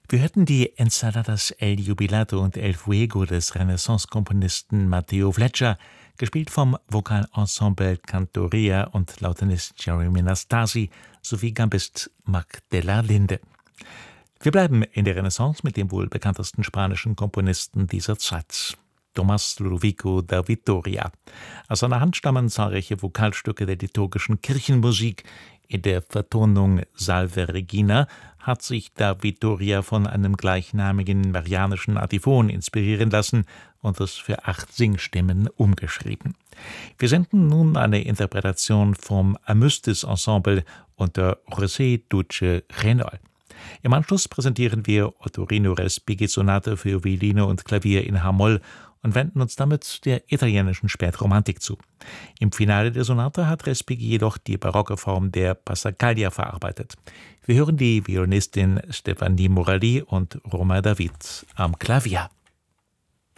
Wir hörten die Ensaladas El Jubilato und El Fuego des Renaissance-Komponisten Matteo Fletcher, gespielt vom Vokalensemble Cantoria und Lautenist Jeremy Nastasi sowie Gambist Magdela Linde. Wir bleiben in der Renaissance mit dem wohl bekanntesten spanischen Komponisten dieser Zeit, Tomás Ludovico da Vittoria. Aus seiner Hand stammen zahlreiche Vokalstücke der liturgischen Kirchenmusik. In der Vertonung Salve Regina hat sich da Vittoria von einem gleichnamigen marianischen Antiphon inspirieren lassen und es für 8 Singstimmen umgeschrieben. Wir senden nun eine Interpretation vom Amystis Ensemble unter José Duce Renol. Im Anschluss präsentieren wir Ottorino Respighi Sonate für Violine und Klavier in H-Moll und wenden uns damit der italienischen Spätromantik zu. Im Finale der Sonate hat Respighi jedoch die barocke Form der Passacaglia verarbeitet. Wir hören die Violinistin Stefanie Morelli und Roma David am Klavier.